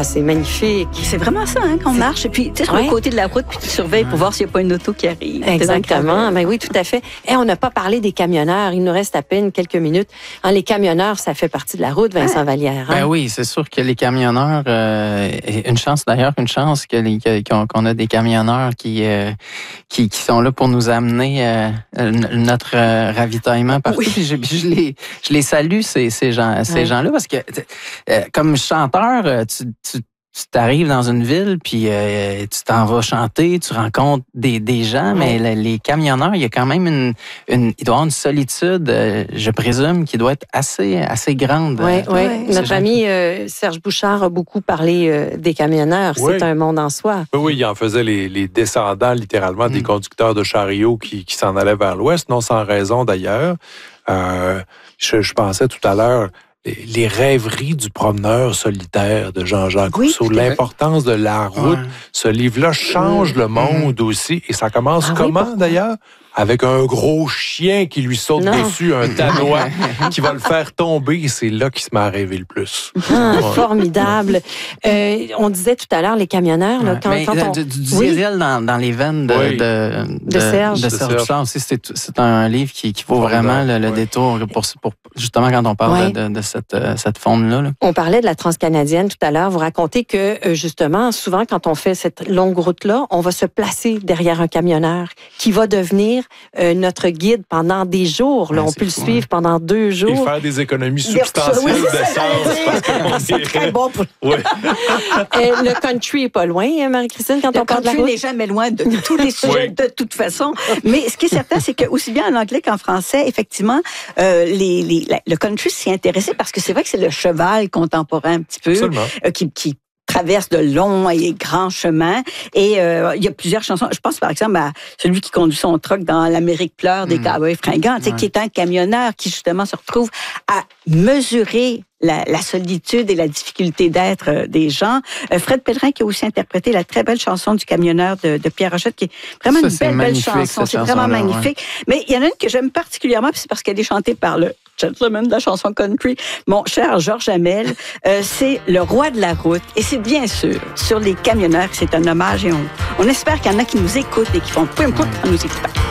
Ah, c'est magnifique. C'est vraiment ça, hein, quand on marche. Et puis, tu sais, sur le côté de la route, puis tu surveilles pour voir s'il n'y a pas une auto qui arrive. Exactement. Ben oui, tout à fait. Et on n'a pas parlé des camionneurs. Il nous reste à peine quelques minutes. Les camionneurs, ça fait partie de la route, Vincent Vallière. Ben oui, c'est sûr que les camionneurs, une chance qu'on a des camionneurs qui sont là pour nous amener notre ravitaillement partout. Oui. Puis je les salue, ces gens-là, parce que comme chanteur, tu t'arrives dans une ville, puis tu t'en vas chanter, tu rencontres des gens, mais les camionneurs, il y a quand même il doit y avoir une solitude, je présume, qui doit être assez grande. Oui. Notre ami Serge Bouchard a beaucoup parlé des camionneurs. Oui. C'est un monde en soi. Oui, il en faisait les descendants, littéralement, des conducteurs de chariots qui s'en allaient vers l'ouest, non sans raison d'ailleurs. Je pensais tout à l'heure, les rêveries du promeneur solitaire de Jean-Jacques Rousseau, l'importance de la route. Ouais. Ce livre-là change le monde aussi. Et ça commence comment, d'ailleurs? Avec un gros chien qui lui saute dessus, un Danois qui va le faire tomber. C'est là qu'il se met à rêver le plus. Formidable. On disait tout à l'heure, les camionneurs, là, quand on... Du diesel dans les veines de Serge Bouchard aussi, c'est un livre qui vaut vraiment le détour pour justement quand on parle de cette faune-là. Là. On parlait de la transcanadienne tout à l'heure. Vous racontez que, justement, souvent, quand on fait cette longue route-là, on va se placer derrière un camionneur qui va devenir notre guide pendant des jours. Là, on peut le suivre pendant 2 jours. Et faire des économies substantielles d'essence. C'est très bon pour... Le country est pas loin, hein, Marie-Christine, quand on parle de la route. Le country n'est jamais loin de tous les sujets, de toute façon. Mais ce qui est certain, c'est que aussi bien en anglais qu'en français, effectivement, le country s'y intéressait parce que c'est vrai que c'est le cheval contemporain un petit peu qui traverse de longs et grands chemins. Et il y a plusieurs chansons. Je pense, par exemple, à celui qui conduit son truck dans l'Amérique pleure des cowboys fringants, qui est un camionneur qui, justement, se retrouve à mesurer la solitude et la difficulté d'être des gens. Fred Pellerin qui a aussi interprété la très belle chanson du camionneur de Pierre Rochette, qui est vraiment une belle chanson. C'est vraiment magnifique. Ouais. Mais il y en a une que j'aime particulièrement, puis c'est parce qu'elle est chantée par le gentleman de la chanson country, mon cher Georges Hamel. C'est Le Roi de la route. Et c'est bien sûr sur les camionneurs, c'est un hommage. Et on espère qu'il y en a qui nous écoutent et qui font poum poum en nous écoutant.